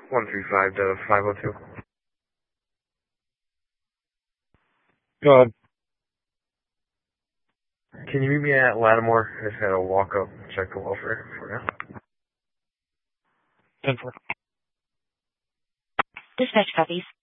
135 to 502. Go ahead. Can you meet me at Lattimore? I just gotta walk up and check the welfare for now. 10-4. Dispatch copies.